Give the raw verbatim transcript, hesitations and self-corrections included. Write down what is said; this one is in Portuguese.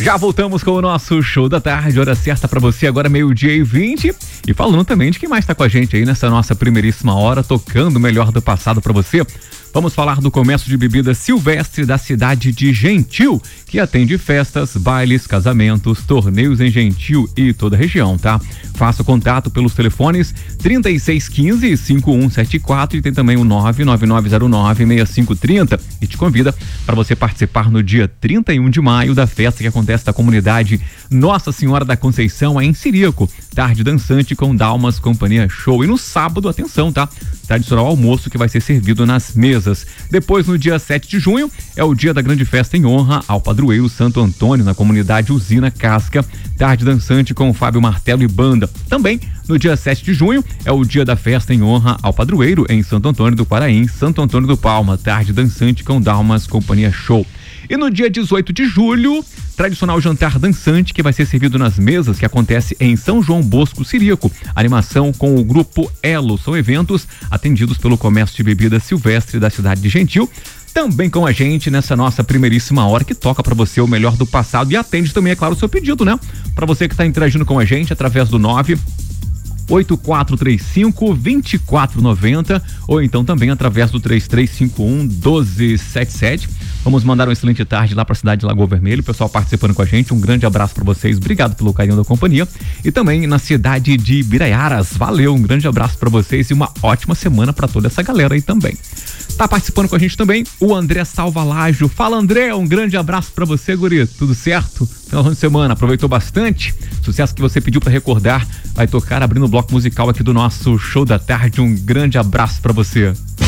Já voltamos com o nosso show da tarde, hora certa pra você agora, meio-dia e vinte. E falando também de quem mais tá com a gente aí nessa nossa primeiríssima hora, tocando o melhor do passado pra você. Vamos falar do comércio de bebidas Silvestre da cidade de Gentil, que atende festas, bailes, casamentos, torneios em Gentil e toda a região, tá? Faça contato pelos telefones trinta e seis quinze, cinquenta e um setenta e quatro e tem também o nove nove nove zero nove, seis cinco trinta e te convida para você participar no dia trinta e um de maio da festa que acontece na comunidade Nossa Senhora da Conceição, em Sirico. Tarde dançante com Dalmas Companhia Show. E no sábado, atenção, tá? Tradicional almoço que vai ser servido nas mesas. Depois, no dia sete de junho, é o dia da grande festa em honra ao padroeiro Santo Antônio, na comunidade Usina Casca. Tarde dançante com Fábio Martelo e banda. Também, no dia sete de junho, é o dia da festa em honra ao padroeiro em Santo Antônio do Paraim, Santo Antônio do Palma. Tarde dançante com Dalmas Companhia Show. E no dia dezoito de julho, tradicional jantar dançante que vai ser servido nas mesas, que acontece em São João Bosco, Sirico. Animação com o grupo Elo. São eventos atendidos pelo comércio de bebidas Silvestre da cidade de Gentil. Também com a gente nessa nossa primeiríssima hora, que toca pra você o melhor do passado e atende também, é claro, o seu pedido, né? Pra você que tá interagindo com a gente através do nove oito quatro três cinco, dois quatro nove zero ou então também através do três três cinco um, um dois sete sete. Vamos mandar uma excelente tarde lá para a cidade de Lagoa Vermelha, o pessoal participando com a gente. Um grande abraço para vocês, obrigado pelo carinho da companhia. E também na cidade de Biraiaras, valeu, um grande abraço para vocês e uma ótima semana para toda essa galera aí também. Tá participando com a gente também o André Salvalágio. Fala, André, um grande abraço pra você, guri. Tudo certo? Final de semana, aproveitou bastante? Sucesso que você pediu pra recordar vai tocar abrindo o bloco musical aqui do nosso show da tarde. Um grande abraço pra você.